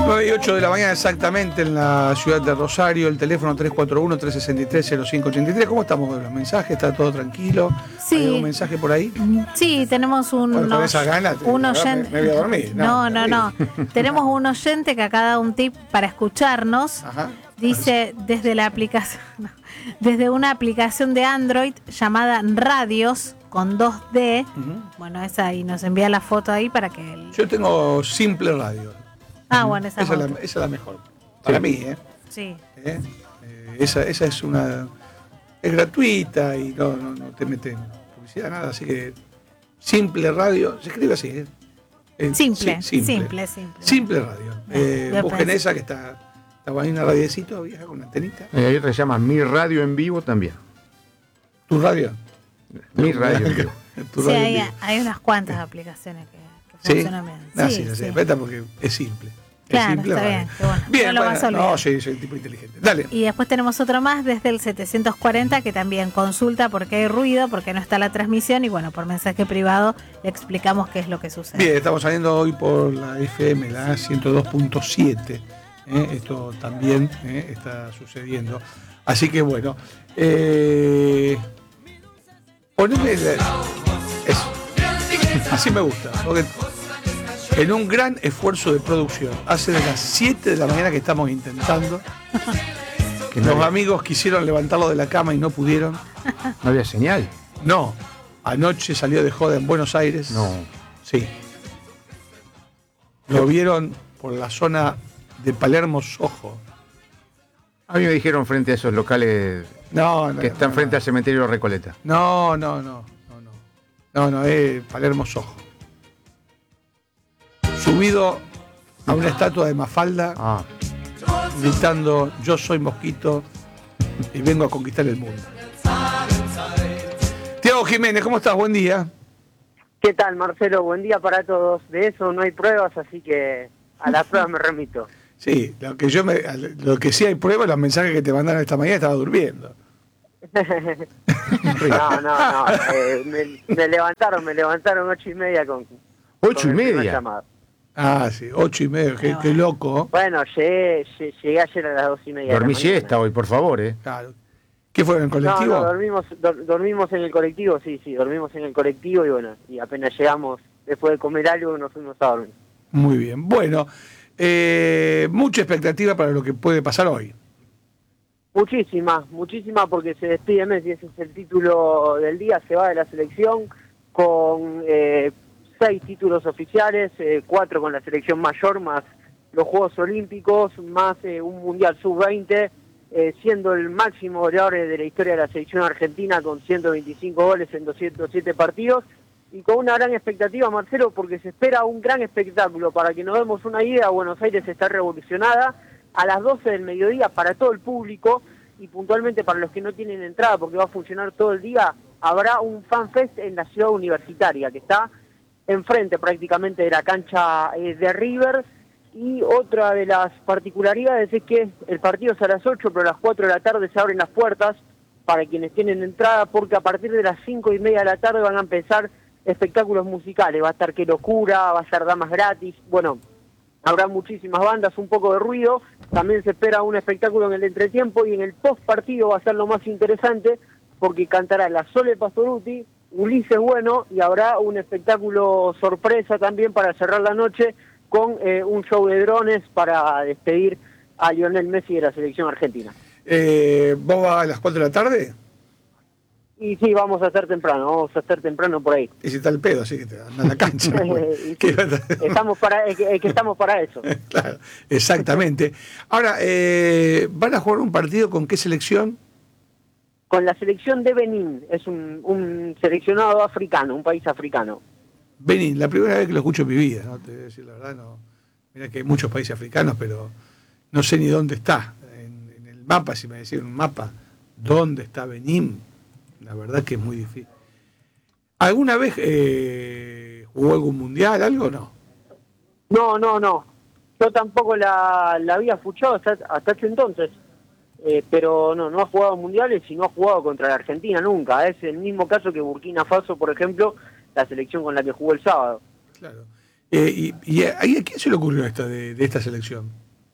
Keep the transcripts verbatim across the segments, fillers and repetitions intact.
nueve y ocho de la mañana exactamente en la ciudad de Rosario. El teléfono tres cuatro uno, tres seis tres, cero cinco ocho tres. ¿Cómo estamos con los mensajes? ¿Está todo tranquilo? Sí. ¿Hay algún mensaje por ahí? Sí, tenemos un, bueno, con esas ganas, un me, oyente. me voy a dormir. No, no, no. no. Tenemos un oyente que acá da un tip para escucharnos. Ajá. Dice desde la aplicación, no, desde una aplicación de Android llamada Radios con dos D. Uh-huh. Bueno, esa y nos envía la foto ahí para que el... Yo tengo Simple Radio. Ah, bueno, esa, esa, es la, esa es la mejor. Para sí. mí, ¿eh? Sí. ¿Eh? Eh, esa, esa es una... Es gratuita y no, no, no te meten publicidad, nada. Así que Simple Radio, se escribe así, ¿eh? Eh, simple, sí, simple, simple, simple. Simple Radio. Eh, busquen esa que está... Está ahí una radiecito vieja con una antenita. Eh, ahí se llama Mi Radio en Vivo también. ¿Tu radio? Mi Radio en Vivo. Sí, radio hay, en vivo. Hay unas cuantas aplicaciones que, que ¿Sí? funcionan bien. No, sí, sí, sí. sí. Vete porque es simple. Claro, es simple está radio. bien. Qué bueno. Bien, no lo bueno, vas a olvidar. No, sí, soy un tipo inteligente. Dale. Y después tenemos otro más desde el setecientos cuarenta que también consulta por qué hay ruido, por qué no está la transmisión y bueno, por mensaje privado le explicamos qué es lo que sucede. Bien, estamos saliendo hoy por la F M, la ciento dos punto siete. Eh, esto también eh, está sucediendo. Así que bueno, eh, poneme la, eso. Así me gusta, porque en un gran esfuerzo de producción, hace de las siete de la mañana que estamos intentando, que los amigos quisieron levantarlo de la cama y no pudieron. ¿No había señal? No, anoche salió de joda en Buenos Aires. No. Sí. Lo vieron por la zona de Palermo Soho. A mí me dijeron frente a esos locales no, no, que están no, frente no. al cementerio Recoleta. No, no, no, no, no. No, no, es Palermo Soho. Subido a una estatua de Mafalda, ah. gritando: yo soy Mosquito y vengo a conquistar el mundo. Tiago Jiménez, ¿cómo estás? Buen día. ¿Qué tal, Marcelo? Buen día para todos. De eso no hay pruebas, así que a las pruebas me remito. Sí, lo que yo me, lo que sí hay pruebas, los mensajes que te mandaron esta mañana, estaba durmiendo. no, no, no. Eh, me, me levantaron, me levantaron ocho y media con. ¿Ocho con y media? Ah, sí, ocho y media, qué, qué loco. Bueno, llegué, llegué ayer a las dos y media. Dormí siesta hoy, por favor, ¿eh? Claro. ¿Qué fue en el colectivo? No, no, dormimos, do, dormimos en el colectivo, sí, sí, dormimos en el colectivo y bueno, y apenas llegamos, después de comer algo, nos fuimos a dormir. Muy bien. Bueno, eh, mucha expectativa para lo que puede pasar hoy. Muchísima, muchísima, porque se despide Messi, ese es el título del día, se va de la selección con eh, seis títulos oficiales, eh, cuatro con la selección mayor, más los Juegos Olímpicos, más eh, un Mundial sub veinte, eh, siendo el máximo goleador de la historia de la selección argentina con ciento veinticinco goles en doscientos siete partidos, y con una gran expectativa, Marcelo, porque se espera un gran espectáculo. Para que nos demos una idea, Buenos Aires está revolucionada a las doce del mediodía para todo el público y puntualmente para los que no tienen entrada, porque va a funcionar todo el día, habrá un fanfest en la ciudad universitaria, que está enfrente prácticamente de la cancha eh, de River. Y otra de las particularidades es que el partido es a las ocho, pero a las cuatro de la tarde se abren las puertas para quienes tienen entrada, porque a partir de las cinco y media de la tarde van a empezar espectáculos musicales. Va a estar Qué Locura, va a ser Damas Gratis, bueno, habrá muchísimas bandas, un poco de ruido. También se espera un espectáculo en el entretiempo y en el post partido va a ser lo más interesante, porque cantará la Sole Pastorutti, Ulises Bueno, y habrá un espectáculo sorpresa también para cerrar la noche con eh, un show de drones para despedir a Lionel Messi de la selección argentina. Eh, ¿Vos vas a las cuatro de la tarde? Y sí, vamos a estar temprano, vamos a estar temprano por ahí. Y si está el pedo, así que te anda a la cancha. sí, estamos para, es que, es que estamos para eso. Claro, exactamente. Ahora, eh, ¿van a jugar un partido con qué selección? Con la selección de Benín, es un, un seleccionado africano, un país africano. Benín, la primera vez que lo escucho en mi vida, ¿no? Te voy a decir la verdad, no. Mira que hay muchos países africanos, pero no sé ni dónde está. En, en el mapa, si me decían un mapa, ¿dónde está Benín? La verdad que es muy difícil. ¿Alguna vez eh, jugó algún mundial, algo o no? No, no, no. Yo tampoco la, la había escuchado hasta, hasta ese entonces. Eh, pero no, no ha jugado mundiales y no ha jugado contra la Argentina nunca. Es el mismo caso que Burkina Faso, por ejemplo, la selección con la que jugó el sábado. Claro. Eh, y, y a, ¿a quién se le ocurrió esta de, de esta selección?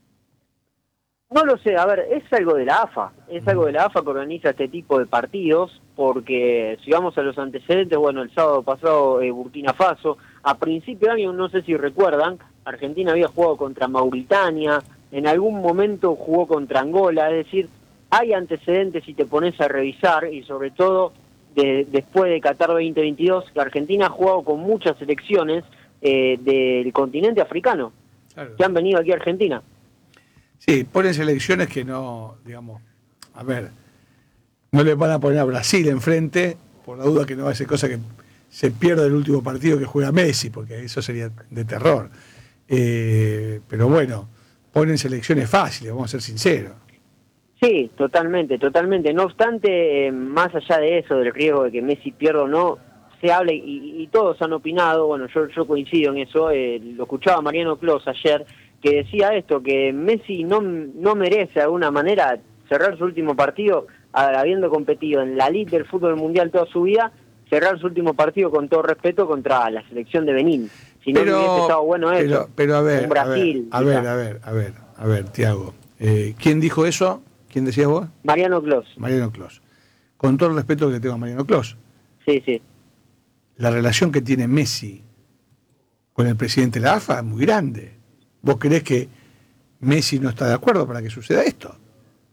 No lo sé, a ver, es algo de la A F A, es algo de la A F A que organiza este tipo de partidos, porque si vamos a los antecedentes, bueno, el sábado pasado eh, Burkina Faso, a principio de año, no sé si recuerdan, Argentina había jugado contra Mauritania, en algún momento jugó contra Angola, es decir, hay antecedentes si te pones a revisar, y sobre todo de, después de Qatar veinte veintidós, que Argentina ha jugado con muchas selecciones eh, del continente africano, claro, que han venido aquí a Argentina. Sí, ponen selecciones que no, digamos, a ver, no le van a poner a Brasil enfrente, por la duda que no va a ser cosa que se pierda el último partido que juega Messi, porque eso sería de terror. Eh, pero bueno, ponen selecciones fáciles, vamos a ser sinceros. Sí, totalmente, totalmente. No obstante, eh, más allá de eso, del riesgo de que Messi pierda o no, se habla y, y todos han opinado, bueno, yo, yo coincido en eso, eh, lo escuchaba Mariano Clos ayer, que decía esto, que Messi no, no merece de alguna manera cerrar su último partido, habiendo competido en la elite del fútbol mundial toda su vida, cerrar su último partido con todo respeto contra la selección de Benín. Si no pero, hubiese estado bueno eso, pero, pero a ver, Brasil, a ver, a ver, a ver, a ver, a ver, Tiago, eh, ¿quién dijo eso? ¿Quién decías vos? Mariano Clos. Mariano Clos. Con todo el respeto que le tengo a Mariano Clos. Sí, sí. La relación que tiene Messi con el presidente de la A F A es muy grande. ¿Vos creés que Messi no está de acuerdo para que suceda esto? O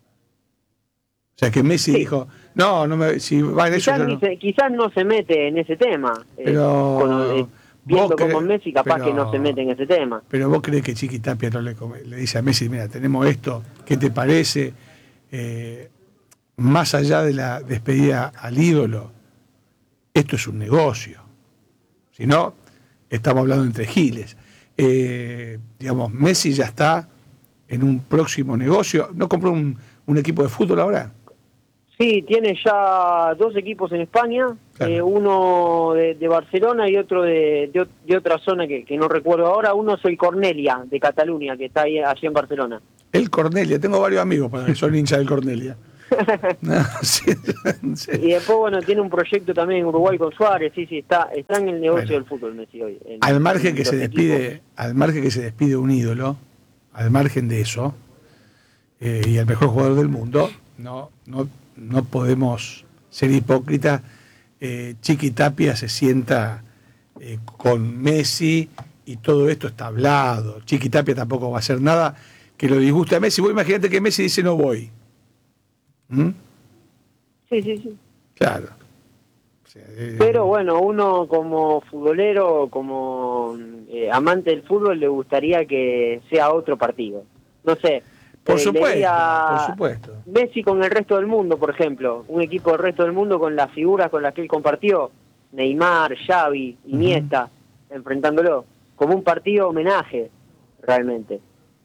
sea, que Messi sí. dijo, no, no me, si va en quizás eso... No. No. Se, quizás no se mete en ese tema. Pero... Eh, con, eh, viendo como Messi capaz pero, que no se mete en ese tema. Pero vos creés que Chiqui Tapia no le, le dice a Messi, mira, tenemos esto, ¿qué te parece? Eh, más allá de la despedida al ídolo, esto es un negocio. Si no, estamos hablando entre giles. Eh, digamos, Messi ya está en un próximo negocio. ¿No compró un, un equipo de fútbol ahora? Sí, tiene ya dos equipos en España, claro. eh, uno de, de Barcelona y otro de, de, de otra zona que, que no recuerdo ahora. Uno es el Cornelia, de Cataluña, que está ahí, allí en Barcelona. El Cornelia, tengo varios amigos para que son hinchas del Cornelia. No, sí, sí. Y después, bueno, tiene un proyecto también en Uruguay con Suárez, sí, sí, está, está en el negocio bueno, del fútbol Messi hoy. En, al margen que se despide, equipos. al margen que se despide un ídolo, al margen de eso, eh, y el mejor jugador del mundo, no, no, no podemos ser hipócritas. Eh, Chiqui Tapia se sienta eh, con Messi y todo esto está hablado. Chiqui Tapia tampoco va a hacer nada que lo disguste a Messi. Vos imagínate que Messi dice no voy. ¿Mm? Sí, sí, sí. Claro. O sea, eh, Pero bueno, uno como futbolero, como eh, amante del fútbol, le gustaría que sea otro partido. No sé. Por eh, supuesto, por supuesto. Messi con el resto del mundo, por ejemplo. Un equipo del resto del mundo con las figuras con las que él compartió. Neymar, Xavi, Iniesta, uh-huh. enfrentándolo. Como un partido homenaje, realmente.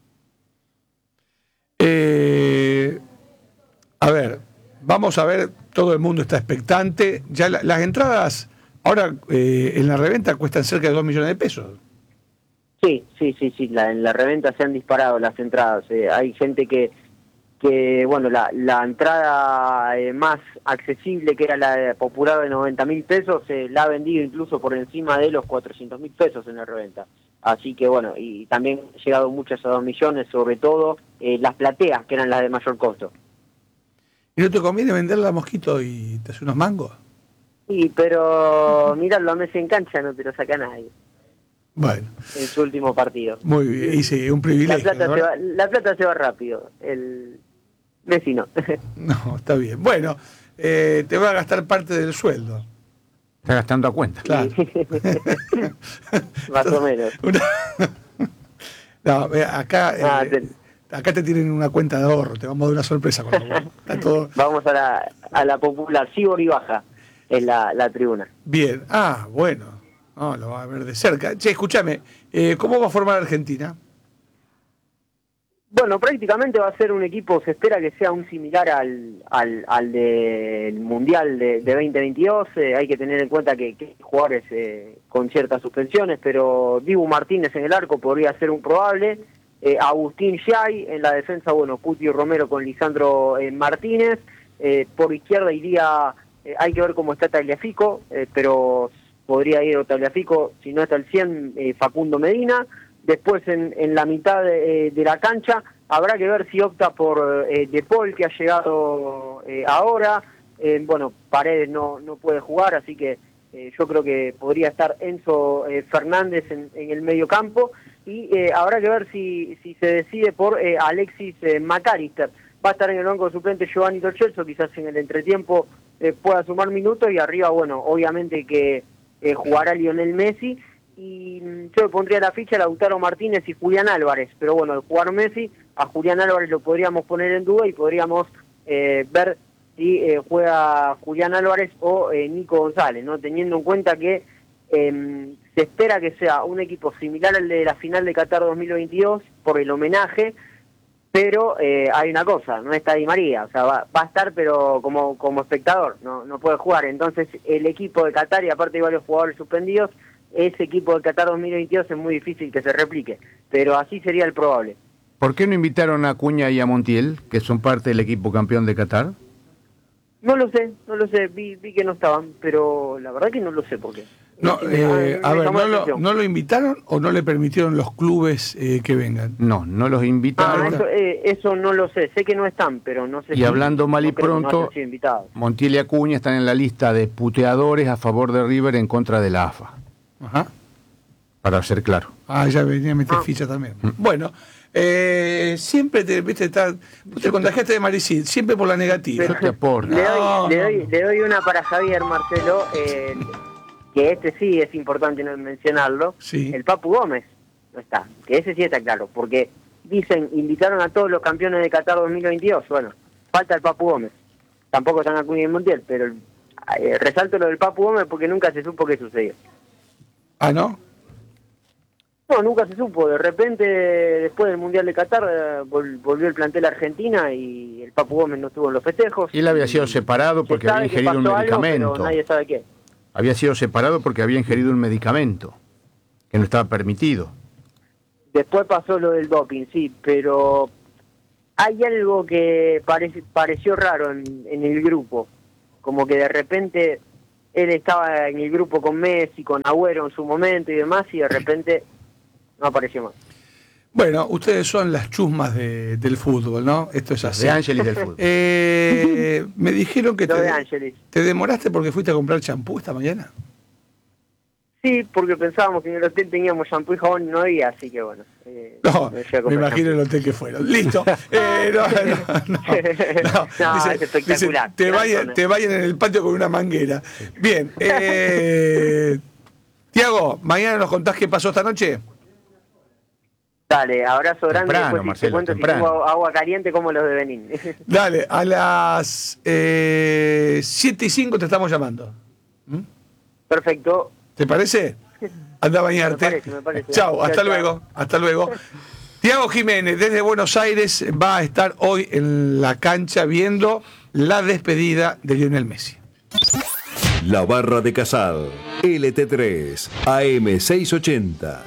Eh... A ver, vamos a ver, todo el mundo está expectante. Ya la, las entradas ahora eh, en la reventa cuestan cerca de dos millones de pesos. Sí, sí, sí, sí. La, en la reventa se han disparado las entradas. Eh, hay gente que, que bueno, la, la entrada eh, más accesible, que era la popular de noventa mil pesos, eh, la ha vendido incluso por encima de los cuatrocientos mil pesos en la reventa. Así que bueno, y también han llegado muchas a dos millones, sobre todo eh, las plateas, que eran las de mayor costo. ¿Y no te conviene venderla a Mosquito y te hace unos mangos? Sí, pero mirarlo a Messi en cancha no te lo saca nadie. Bueno. En su último partido. Muy bien, y sí, un privilegio. La plata, se va, la plata se va rápido, el Messi no. No, está bien. Bueno, eh, te va a gastar parte del sueldo. Está gastando a cuenta. Claro. Más o menos. Una... No, acá... Ah, eh, te... Acá te tienen una cuenta de ahorro, te vamos a dar una sorpresa cuando está todo. Vamos a la, a la popular, Sibor y Baja, es la, la tribuna. Bien, ah, bueno, no, lo va a ver de cerca. Che, escúchame, eh, ¿cómo va a formar Argentina? Bueno, prácticamente va a ser un equipo, se espera que sea un similar al, al, al del Mundial de, de veinte veintidós, eh, hay que tener en cuenta que, que hay jugadores eh, con ciertas suspensiones, pero Dibu Martínez en el arco podría ser un probable. Eh, Agustín Xay en la defensa, bueno, Cuti Romero con Lisandro eh, Martínez, eh, por izquierda iría, eh, hay que ver cómo está Tagliafico, eh, pero podría ir Tagliafico, si no está al cien, eh, Facundo Medina. Después en, en la mitad de, eh, de la cancha habrá que ver si opta por eh, De Paul, que ha llegado eh, ahora. Eh, bueno, Paredes no, no puede jugar, así que eh, yo creo que podría estar Enzo eh, Fernández en, en el medio campo. Y eh, habrá que ver si, si se decide por eh, Alexis eh, McAllister. Va a estar en el banco de suplente Giovanni Lo Celso, quizás en el entretiempo eh, pueda sumar minutos, y arriba, bueno, obviamente que eh, jugará Lionel Messi, y yo le pondría la ficha a Lautaro Martínez y Julián Álvarez, pero bueno, al jugar Messi, a Julián Álvarez lo podríamos poner en duda y podríamos eh, ver si eh, juega Julián Álvarez o eh, Nico González, ¿no? Teniendo en cuenta que eh, se espera que sea un equipo similar al de la final de Qatar dos mil veintidós por el homenaje, pero eh, hay una cosa, no está Di María, o sea, va, va a estar pero como, como espectador, no, no puede jugar. Entonces el equipo de Qatar, y aparte hay varios jugadores suspendidos, ese equipo de Qatar dos mil veintidós es muy difícil que se replique, pero así sería el probable. ¿Por qué no invitaron a Acuña y a Montiel, que son parte del equipo campeón de Qatar? No lo sé, no lo sé, vi, vi que no estaban, pero la verdad que no lo sé por qué. No, Me- eh, me a ver, llamó ¿no la lo, atención. ¿no lo invitaron o no le permitieron los clubes eh, que vengan? No, no los invitaron. Ah, eso, eh, eso no lo sé, sé que no están, pero no sé Y si- hablando mal y no creo que no pronto, hayan sido invitados. Montiel y Acuña están en la lista de puteadores a favor de River en contra de la A F A, Ajá. para ser claro. Ah, ya venía a meter Ah. ficha también. Bueno, eh, siempre te, viste, está, vos te contagiaste de Maricil, siempre por la negativa. Yo te aporto. Le No, doy, le, no, doy, no. le doy una para Javier, Marcelo, eh, que este sí es importante no mencionarlo. Sí. El Papu Gómez no está, que ese sí está claro, porque dicen, invitaron a todos los campeones de Qatar dos mil veintidós, bueno, falta el Papu Gómez. Tampoco están Acuña y Montiel, pero eh, resalto lo del Papu Gómez porque nunca se supo qué sucedió. Ah, ¿no? No, nunca se supo. De repente, después del Mundial de Qatar, eh, vol- volvió el plantel a Argentina y el Papu Gómez no estuvo en los festejos. Y él había sido Y separado se porque sabe había que ingerido un pasó algo, medicamento. pero nadie sabe qué. Había sido separado porque había ingerido un medicamento que no estaba permitido. Después pasó lo del doping, sí, pero hay algo que parece, pareció raro en, en el grupo. Como que de repente él estaba en el grupo con Messi, con Agüero en su momento y demás, y de repente no apareció más. Bueno, ustedes son las chusmas de- del fútbol, ¿no? Esto es así. De Ángeles del fútbol. Eh, me dijeron que Lo te, de Ángeles. te demoraste porque fuiste a comprar champú esta mañana. Sí, porque pensábamos que en el hotel teníamos shampoo y jabón y no había, así que bueno. Eh, No, me fui a me comprar imagino el shampoo. hotel que fueron. Listo. Eh, no, no, no, no. No, es espectacular. te, Gran vayan, zona. te vayan en el patio con una manguera. Bien. Eh, Tiago, mañana nos contás qué pasó esta noche. Dale, abrazo grande. Temprano, Después si te Marcelo, cuento temprano. si tengo agua caliente como los de Benín. Dale, a las eh, siete y cinco te estamos llamando. ¿Mm? Perfecto. ¿Te parece? Anda a bañarte. Me parece, me parece. Chao, hasta Chao, luego. Hasta luego. Tiago Jiménez, desde Buenos Aires, va a estar hoy en la cancha viendo la despedida de Lionel Messi. La Barra de Casal, L T tres, A M seiscientos ochenta.